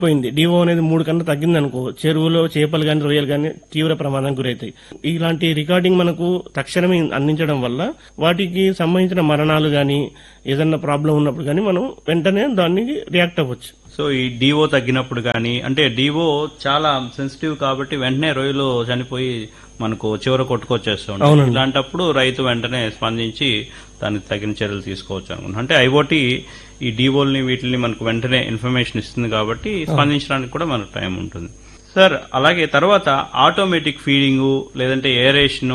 పోయింది. డిఓ అనేది 3 కన్నా తగ్గింది అనుకో, చెరువులో చేపలు గాని రొయ్యలు గాని తీవ్ర ప్రమాదానికి గురవుతాయి. ఇలాంటి రికార్డింగ్ మనకు తక్షణమే అందించడం వల్ల వాటికి సంబంధించిన మరణాలు గాని ఏదన్నా ప్రాబ్లం ఉన్నప్పుడు గాని మనం వెంటనే దాన్ని రియాక్ట్ అవ్వచ్చు. సో ఈ డిఓ తగ్గినప్పుడు కానీ, అంటే డిఓ చాలా సెన్సిటివ్ కాబట్టి వెంటనే రొయ్యలు చనిపోయి మనకు చివర కొట్టుకొచ్చేస్తుంది. అవునండి. ఇలాంటప్పుడు రైతు వెంటనే స్పందించి దానికి తగిన చర్యలు తీసుకోవచ్చు అనుకుంటున్నాను. అంటే ఐఓటీ ఈ డిఓల్ని వీటిని మనకు వెంటనే ఇన్ఫర్మేషన్ ఇస్తుంది కాబట్టి స్పందించడానికి కూడా మనకు టైం ఉంటుంది. సార్, అలాగే తర్వాత ఆటోమేటిక్ ఫీడింగ్ లేదంటే ఏరేషను,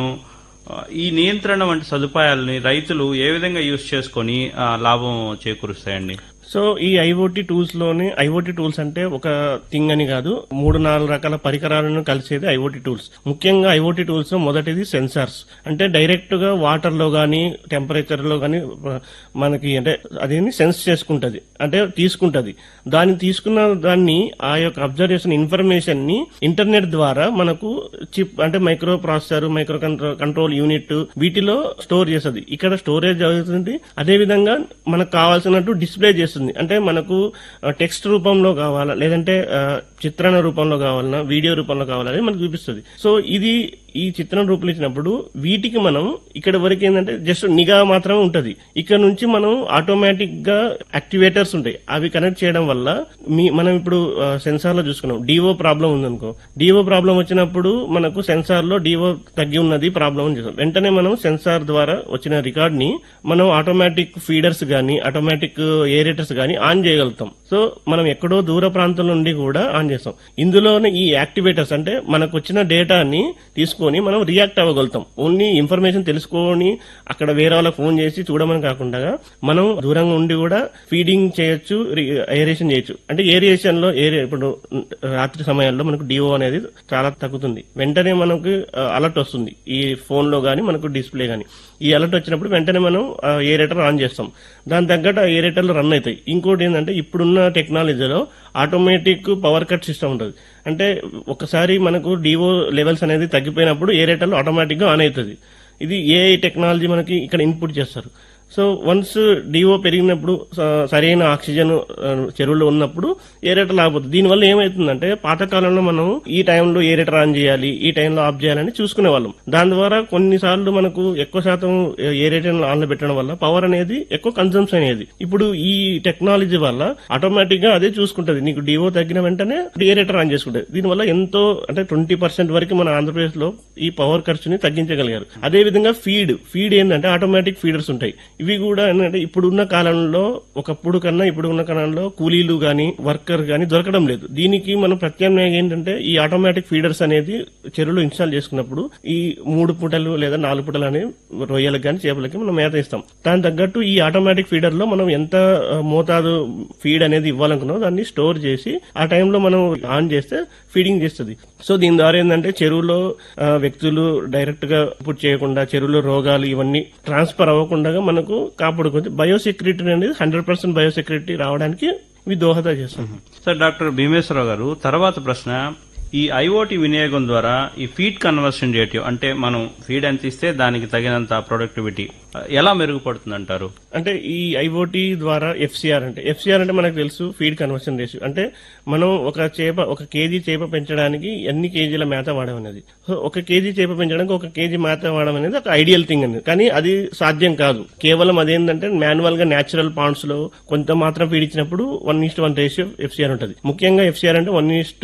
ఈ నియంత్రణ వంటి సదుపాయాలని రైతులు ఏ విధంగా యూజ్ చేసుకొని లాభం చేకూరుస్తాయండి? సో ఈ ఐఓటీ టూల్స్ లోనే, ఐఓటీ టూల్స్ అంటే ఒక థింగ్ అని కాదు, 3-4 రకాల పరికరాలను కలిసేది ఐఓటీ టూల్స్. ముఖ్యంగా ఐఓటీ టూల్స్ లో మొదటిది సెన్సార్స్. అంటే డైరెక్ట్ గా వాటర్ లో గానీ టెంపరేచర్ లో గానీ మనకి అంటే అదేని సెన్స్ చేసుకుంటది, అంటే తీసుకుంటది. దాన్ని తీసుకున్న దాన్ని ఆ యొక్క అబ్జర్వేషన్ ఇన్ఫర్మేషన్ ని ఇంటర్నెట్ ద్వారా మనకు చిప్ అంటే micro processor, micro control unit వీటిలో స్టోర్ చేస్తుంది. ఇక్కడ స్టోరేజ్ అవుతుంది. అదే విధంగా మనకు కావాల్సినట్టు డిస్ప్లే చేస్తుంది. అంటే మనకు టెక్స్ట్ రూపంలో కావాలా, లేదంటే చిత్రణ రూపంలో కావాలన్నా, వీడియో రూపంలో కావాలని మనకు చూపిస్తుంది. సో ఇది ఈ చిత్రం రూపంలో ఇచ్చినప్పుడు వీటికి మనం ఇక్కడ వరకు ఏంటంటే జస్ట్ నిఘా మాత్రమే ఉంటది. ఇక్కడ నుంచి మనం ఆటోమేటిక్ గా యాక్టివేటర్స్ ఉంటాయి, అవి కనెక్ట్ చేయడం వల్ల మనం ఇప్పుడు సెన్సార్ లో చూసుకున్నాం, డిఓ ప్రాబ్లం ఉందనుకో, డిఓ ప్రాబ్లం వచ్చినప్పుడు మనకు సెన్సార్ లో డిఓ తగ్గి ఉన్నది ప్రాబ్లం అని చూస్తాం. వెంటనే మనం సెన్సార్ ద్వారా వచ్చిన రికార్డ్ ని మనం ఆటోమేటిక్ ఫీడర్స్ గానీ ఆటోమేటిక్ ఏరేటర్స్ గానీ ఆన్ చేయగలుగుతాం. సో మనం ఎక్కడో దూర ప్రాంతం నుండి కూడా ఆన్ చేస్తాం. ఇందులోనే ఈ యాక్టివేటర్స్ అంటే మనకు వచ్చిన డేటాని తీసుకొని మనం రియాక్ట్ అవ్వగలుగుతాం. ఓన్లీ ఇన్ఫర్మేషన్ తెలుసుకొని అక్కడ వేరే వాళ్ళకి ఫోన్ చేసి చూడమని కాకుండా మనం దూరంగా ఉండి కూడా ఫీడింగ్ చేయొచ్చు, ఏరేషన్ చేయొచ్చు. అంటే ఏరియేషన్ లో ఇప్పుడు రాత్రి సమయాల్లో మనకు డిఓ అనేది చాలా తగ్గుతుంది. వెంటనే మనకు అలర్ట్ వస్తుంది ఈ ఫోన్ లో గానీ మనకు డిస్ప్లే గానీ. ఈ అలర్ట్ వచ్చినప్పుడు వెంటనే మనం ఏరేటర్ ఆన్ చేస్తాం. దాని తగ్గట్టు ఆ ఏరేటర్లు రన్ అవుతాయి. ఇంకోటి ఏంటంటే ఇప్పుడున్న టెక్నాలజీలో ఆటోమేటిక్ పవర్ కట్ సిస్టమ్ ఉంటుంది. అంటే ఒకసారి మనకు డిఓ లెవెల్స్ అనేది తగ్గిపోయినప్పుడు ఏరేటర్లు ఆటోమేటిక్ గా ఆన్ అవుతుంది. ఇది ఏఐ టెక్నాలజీ మనకి ఇక్కడ ఇన్పుట్ చేస్తారు. సో వన్స్ డిఓ పెరిగినప్పుడు సరైన ఆక్సిజన్ చెరువులో ఉన్నప్పుడు ఏరేటర్ ఆగిపోతుంది. దీనివల్ల ఏమైతుందంటే పాతకాలంలో మనం ఈ టైంలో ఏరేటర్ ఆన్ చేయాలి, ఈ టైంలో ఆఫ్ చేయాలని చూసుకునే వాళ్ళం. దాని ద్వారా కొన్నిసార్లు మనకు ఎక్కువ శాతం ఏరేటర్ ఆన్ లో పెట్టడం వల్ల పవర్ అనేది ఎక్కువ కన్సంప్షన్ అయ్యేది. ఇప్పుడు ఈ టెక్నాలజీ వల్ల ఆటోమేటిక్ గా అదే చూసుకుంటది. నీకు డిఓ తగ్గిన వెంటనే ఏరేటర్ ఆన్ చేసుకుంటది. దీనివల్ల ఎంతో అంటే 20% వరకు మన ఆంధ్రప్రదేశ్ లో ఈ పవర్ ఖర్చుని తగ్గించగలిగారు. అదే విధంగా ఫీడ్ ఏంటంటే ఆటోమేటిక్ ఫీడర్స్ ఉంటాయి. ఇవి కూడా ఏంటంటే ఇప్పుడున్న కాలంలో ఒకప్పుడు కన్నా ఇప్పుడున్న కాలంలో కూలీలు గాని వర్కర్ గాని దొరకడం లేదు. దీనికి మనం ప్రత్యామ్నాయం ఏంటంటే ఈ ఆటోమేటిక్ ఫీడర్స్ అనేది చెరువులో ఇన్స్టాల్ చేసుకున్నప్పుడు ఈ 3 పూటలు లేదా 4 పూటలు అనే రొయ్యలకు గాని చేపలకి మనం మేత ఇస్తాం. దాని తగ్గట్టు ఈ ఆటోమేటిక్ ఫీడర్ లో మనం ఎంత మోతాదు ఫీడ్ అనేది ఇవ్వాలనుకున్నాం దాన్ని స్టోర్ చేసి ఆ టైంలో మనం ఆన్ చేస్తే ఫీడింగ్ చేస్తుంది. సో దీని ద్వారా ఏంటంటే చెరువులో వ్యక్తులు డైరెక్ట్ గా ఇన్పుట్ చేయకుండా చెరువులో రోగాలు ఇవన్నీ ట్రాన్స్ఫర్ అవ్వకుండా మనకు కాపాడుకుంది. బయోసెక్యూరిటీ అనేది 100% బయోసెక్యూరిటీ రావడానికి ఇవి దోహద చేస్తుంది. సార్, డాక్టర్ భీమేశ్వరరావు గారు, తర్వాత ప్రశ్న, ఈ ఐఓటీ వినియోగం ద్వారా ఈ ఫీడ్ కన్వర్షన్ రేషియో, అంటే మనం ఫీడ్ ఎంత ఇస్తే దానికి తగినంత ప్రొడక్టివిటీ ఎలా మెరుగుపడుతుంది అంటారు? అంటే ఈ ఐఓటీ ద్వారా ఎఫ్సిఆర్ అంటే మనకు తెలుసు ఫీడ్ కన్వర్షన్ రేషియో. అంటే మనం ఒక కేజీ చేప పెంచడానికి ఎన్ని కేజీల మేత వాడడం అనేది. సో 1 కేజీ చేప పెంచడానికి 1 కేజీ మేత వాడడం అనేది ఒక ఐడియల్ థింగ్ అనేది. కానీ అది సాధ్యం కాదు. కేవలం అదేంటంటే మాన్యువల్ గా న్యాచురల్ పాండ్స్ లో కొంత మాత్రం ఫీడ్ ఇచ్చినప్పుడు 1:1 రేషియో ఎఫ్సిఆర్ ఉంటుంది. ముఖ్యంగా ఎఫ్సిఆర్ అంటే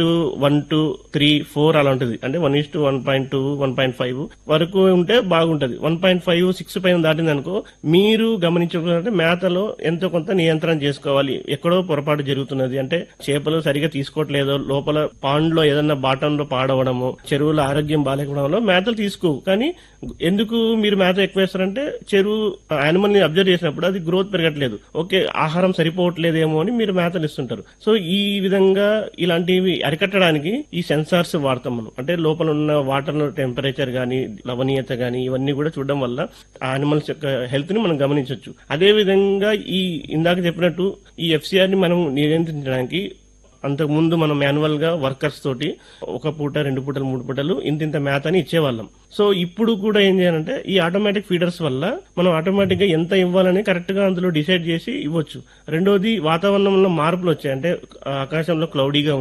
1:1 3, 4 అలా ఉంటుంది. అంటే 1:1.2, 1.5 వరకు ఉంటే బాగుంటది. 1.5, 6 పైన దాటింది అనుకో మీరు గమనించుకుంటే మేతలో ఎంతో కొంత నియంత్రణ చేసుకోవాలి. ఎక్కడో పొరపాటు జరుగుతున్నది అంటే చేపలు సరిగా తీసుకోవట్లేదో, లోపల పాండ్ లో ఏదన్నా బాటం లో పాడవడము, చెరువుల ఆరోగ్యం బాగాలేకపోవడంలో మేతలు తీసుకోవు. కానీ ఎందుకు మీరు మేత ఎక్కువ వేస్తారంటే చెరువు యానిమల్ ని అబ్జర్వ్ చేసినప్పుడు అది గ్రోత్ పెరగట్లేదు, ఓకే ఆహారం సరిపోవట్లేదేమో అని మీరు మేతలు ఇస్తుంటారు. సో ఈ విధంగా ఇలాంటివి అరికట్టడానికి ఈ సెన్సార్స్ వాడతాం మనం. అంటే లోపల ఉన్న వాటర్ టెంపరేచర్ గానీ లవణీయత గానీ ఇవన్నీ కూడా చూడడం వల్ల ఆ యానిమల్స్ యొక్క హెల్త్ ని మనం గమనించవచ్చు. అదే విధంగా ఈ ఇందాక చెప్పినట్టు ఈ ఎఫ్సిఆర్ ని మనం నియంత్రించడానికి అంతకుముందు మనం మాన్యువల్ గా వర్కర్స్ తోటి ఒక పూట 2 పూటలు 3 పూటలు ఇంత మేత అని ఇచ్చేవాళ్ళం. సో ఇప్పుడు కూడా ఏం చేయాలంటే ఈ ఆటోమేటిక్ ఫీడర్స్ వల్ల మనం ఆటోమేటిక్ గా ఎంత ఇవ్వాలని కరెక్ట్ గా అందులో డిసైడ్ చేసి ఇవ్వచ్చు. రెండోది వాతావరణంలో మార్పులు వచ్చాయి, అంటే ఆకాశంలో క్లౌడీగా